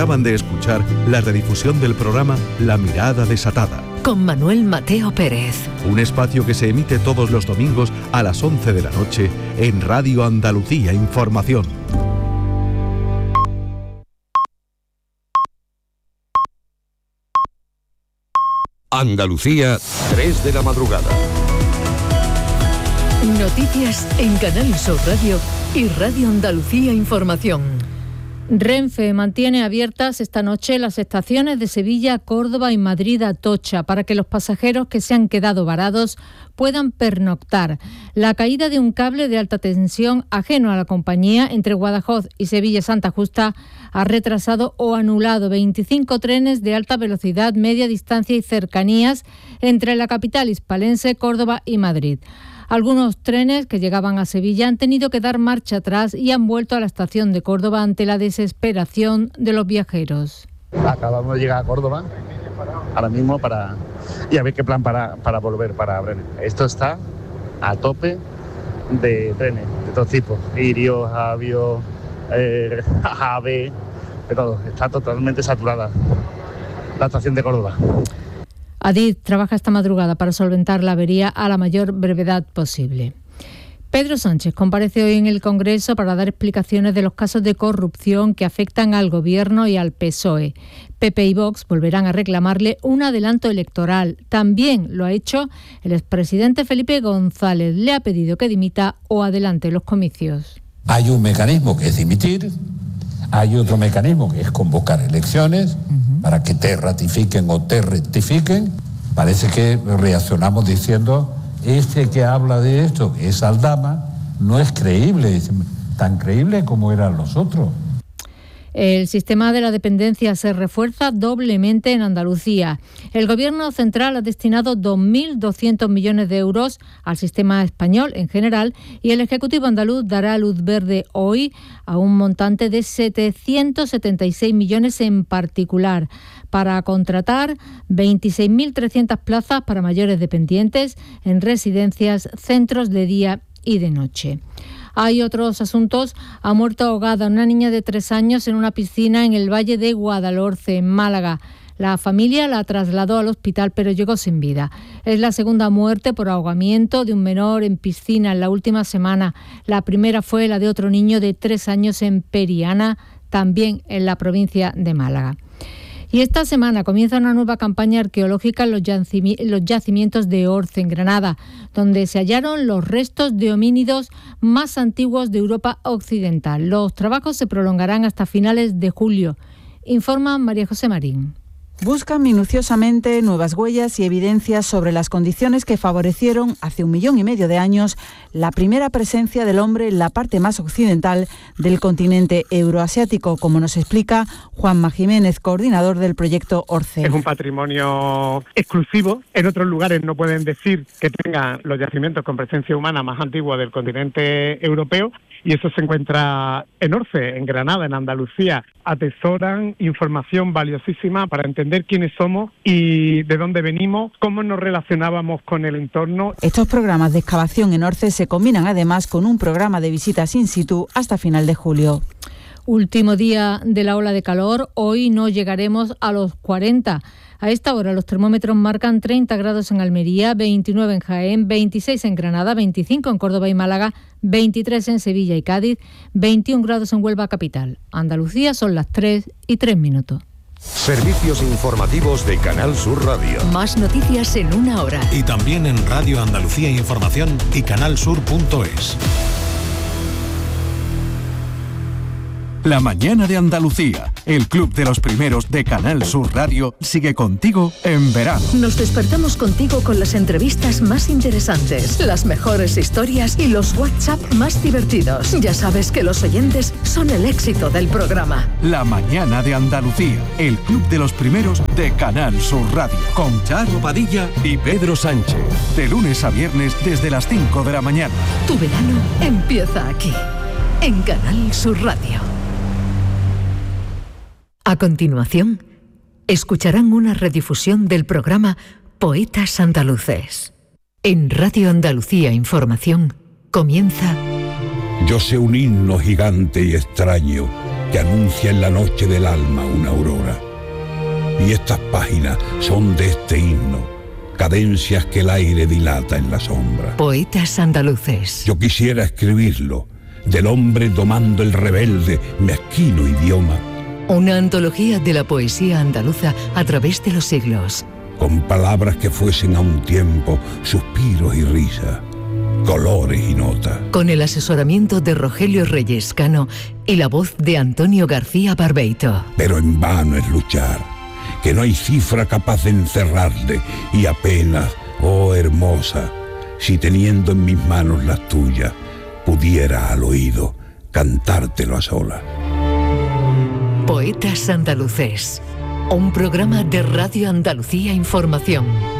Acaban de escuchar la redifusión del programa La Mirada Desatada, con Manuel Mateo Pérez. Un espacio que se emite todos los domingos a las 11 de la noche en Radio Andalucía Información. Andalucía, 3 de la madrugada. Noticias en Canal Sur Radio y Radio Andalucía Información. Renfe mantiene abiertas esta noche las estaciones de Sevilla, Córdoba y Madrid-Atocha para que los pasajeros que se han quedado varados puedan pernoctar. La caída de un cable de alta tensión ajeno a la compañía entre Guadajoz y Sevilla-Santa Justa ha retrasado o anulado 25 trenes de alta velocidad, media distancia y cercanías entre la capital hispalense, Córdoba y Madrid. Algunos trenes que llegaban a Sevilla han tenido que dar marcha atrás y han vuelto a la estación de Córdoba ante la desesperación de los viajeros. Acabamos de llegar a Córdoba ahora mismo y a ver qué plan para volver para Brenes. Esto está a tope de trenes de todo tipo, Irio, Avio, Ave, de todo. Está totalmente saturada la estación de Córdoba. Adif trabaja esta madrugada para solventar la avería a la mayor brevedad posible. Pedro Sánchez comparece hoy en el Congreso para dar explicaciones de los casos de corrupción que afectan al Gobierno y al PSOE. PP y Vox volverán a reclamarle un adelanto electoral. También lo ha hecho el expresidente Felipe González. Le ha pedido que dimita o adelante los comicios. Hay un mecanismo que es dimitir, hay otro mecanismo que es convocar elecciones para que te ratifiquen o te rectifiquen. Parece que reaccionamos diciendo, este que habla de esto, que es Aldama, no es creíble, es tan creíble como eran los otros. El sistema de la dependencia se refuerza doblemente en Andalucía. El Gobierno central ha destinado 2.200 millones de euros al sistema español en general y el Ejecutivo andaluz dará luz verde hoy a un montante de 776 millones en particular para contratar 26.300 plazas para mayores dependientes en residencias, centros de día y de noche. Hay otros asuntos. Ha muerto ahogada una niña de 3 años en una piscina en el Valle de Guadalhorce, en Málaga. La familia la trasladó al hospital, pero llegó sin vida. Es la segunda muerte por ahogamiento de un menor en piscina en la última semana. La primera fue la de otro niño de 3 años en Periana, también en la provincia de Málaga. Y esta semana comienza una nueva campaña arqueológica en los yacimientos de Orce, en Granada, donde se hallaron los restos de homínidos más antiguos de Europa Occidental. Los trabajos se prolongarán hasta finales de julio, informa María José Marín. Buscan minuciosamente nuevas huellas y evidencias sobre las condiciones que favorecieron hace 1,5 millones de años la primera presencia del hombre en la parte más occidental del continente euroasiático, como nos explica Juanma Jiménez, coordinador del proyecto Orce. Es un patrimonio exclusivo. En otros lugares no pueden decir que tengan los yacimientos con presencia humana más antiguos del continente europeo. Y eso se encuentra en Orce, en Granada, en Andalucía. Atesoran información valiosísima para entender quiénes somos y de dónde venimos, cómo nos relacionábamos con el entorno. Estos programas de excavación en Orce se combinan además con un programa de visitas in situ hasta final de julio. Último día de la ola de calor, hoy no llegaremos a los 40. A esta hora los termómetros marcan 30 grados en Almería, 29 en Jaén, 26 en Granada, 25 en Córdoba y Málaga, 23 en Sevilla y Cádiz, 21 grados en Huelva capital. Andalucía son las 3:03. Servicios informativos de Canal Sur Radio. Más noticias en una hora. Y también en Radio Andalucía Información y canalsur.es. La mañana de Andalucía, el club de los primeros de Canal Sur Radio, sigue contigo en verano. Nos despertamos contigo con las entrevistas más interesantes, las mejores historias y los WhatsApp más divertidos. Ya sabes que los oyentes son el éxito del programa. La mañana de Andalucía, el club de los primeros de Canal Sur Radio, con Charo Padilla y Pedro Sánchez. De lunes a viernes desde las 5 de la mañana. Tu verano empieza aquí, en Canal Sur Radio. A continuación, escucharán una redifusión del programa Poetas Andaluces. En Radio Andalucía Información comienza... Yo sé un himno gigante y extraño que anuncia en la noche del alma una aurora. Y estas páginas son de este himno, cadencias que el aire dilata en la sombra. Poetas andaluces. Yo quisiera escribirlo, del hombre domando el rebelde, mezquino idioma. Una antología de la poesía andaluza a través de los siglos. Con palabras que fuesen a un tiempo suspiros y risas, colores y notas. Con el asesoramiento de Rogelio Reyes Cano y la voz de Antonio García Barbeito. Pero en vano es luchar, que no hay cifra capaz de encerrarle, y apenas, oh hermosa, si teniendo en mis manos las tuyas, pudiera al oído cantártelo a solas. Poetas andaluces, un programa de Radio Andalucía Información.